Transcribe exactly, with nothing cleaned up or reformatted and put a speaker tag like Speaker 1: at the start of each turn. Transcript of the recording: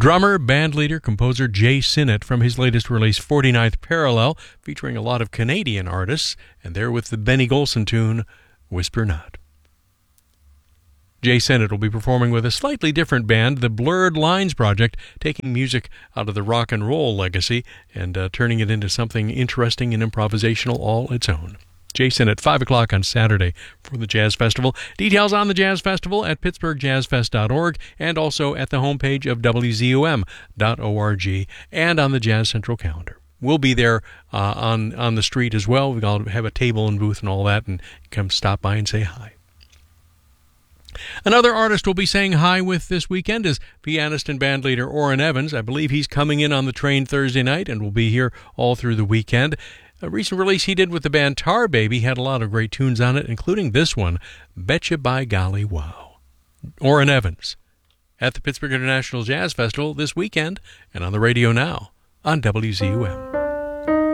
Speaker 1: drummer, bandleader, composer Jay Sinnott from his latest release, forty-ninth Parallel, featuring a lot of Canadian artists, and they're with the Benny Golson tune, Whisper Not. Jay Sinnott will be performing with a slightly different band, the Blurred Lines Project, taking music out of the rock and roll legacy and uh, turning it into something interesting and improvisational all its own. Jay Sinnott, five o'clock on Saturday for the Jazz Festival. Details on the Jazz Festival at pittsburgh jazz fest dot org and also at the homepage of w z u m dot org and on the Jazz Central calendar. We'll be there uh, on, on the street as well. We'll have a table and booth and all that, and come stop by and say hi. Another artist we'll be saying hi with this weekend is pianist and bandleader Orrin Evans. I believe he's coming in on the train Thursday night and will be here all through the weekend. A recent release he did with the band Tar Baby had a lot of great tunes on it, including this one, Betcha by Golly Wow. Orrin Evans at the Pittsburgh International Jazz Festival this weekend and on the radio now on W Z U M.